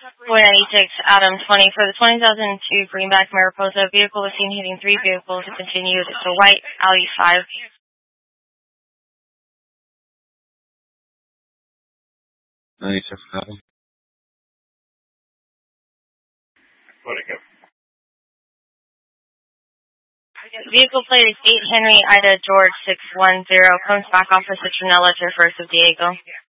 496, Adam 20. For the 2002 Greenback Mariposa, vehicle was seen hitting 3 vehicles and continued. It's a white Audi 5. 96, Adam. Vehicle plate is 8 Henry Ida George 610. Comes back off of Citronella to 1st of Diego.